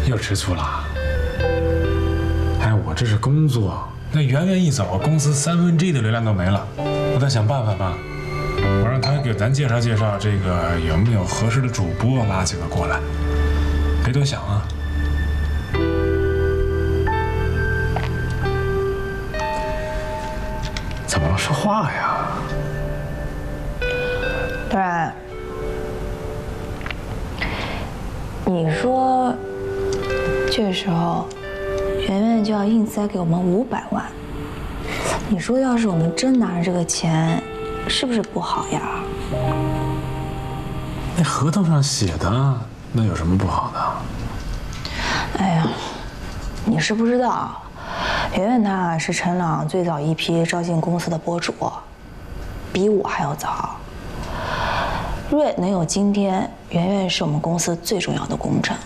又吃醋了？哎，我这是工作，那圆圆一走，公司1/3的流量都没了。我得想办法吧。我让他给咱介绍介绍，这个有没有合适的主播，拉几个过来。别多想啊。怎么了？说话呀！ 当然，你说这时候圆圆就要硬塞给我们500万，你说要是我们真拿着这个钱，是不是不好呀？ 那合同上写的，那有什么不好的？ 哎呀，你是不知道，圆圆她是陈朗最早一批招进公司的博主，比我还要早。瑞能有今天，圆圆是我们公司最重要的功臣。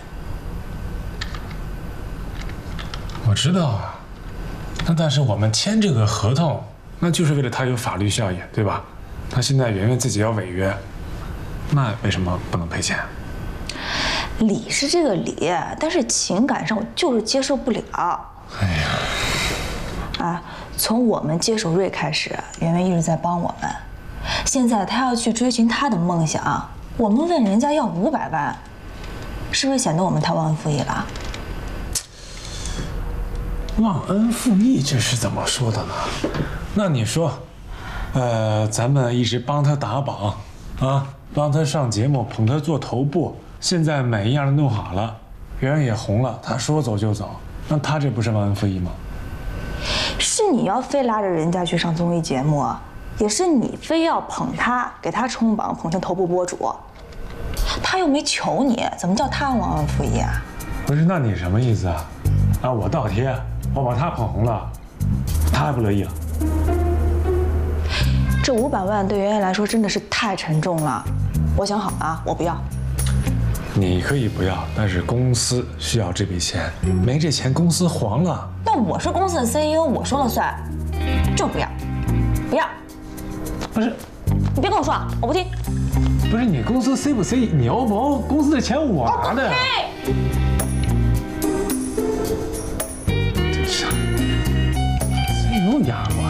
我知道啊，但是我们签这个合同，那就是为了他有法律效应，对吧？他现在圆圆自己要违约，那为什么不能赔钱？ 理是这个理，但是情感上我就是接受不了。 哎呀， 啊，从我们接手瑞开始，圆圆一直在帮我们。现在她要去追寻她的梦想，我们问人家要500万，是不是显得我们太忘恩负义了？ 忘恩负义这是怎么说的呢？那你说，咱们一直帮他打榜，啊，帮他上节目，捧他做头部，现在每一样都弄好了，圆圆也红了，他说走就走，那他这不是忘恩负义吗？ 是你要非拉着人家去上综艺节目，也是你非要捧他，给他冲榜，捧成头部博主，他又没求你，怎么叫他忘恩负义啊？ 不是，那你什么意思啊？啊，我倒贴，我把他捧红了，他还不乐意了？ 这500万对圆圆来说真的是太沉重了，我想好了啊，我不要。 你可以不要，但是公司需要这笔钱，没这钱公司黄了。 那我是公司的 CEO， 我说了算，就不要，不要。 不是， 你别跟我说啊，我不听。 不是你公司 C 不 C， 你 O 不 O， 公司的钱我拿的。真是，CEO 压我。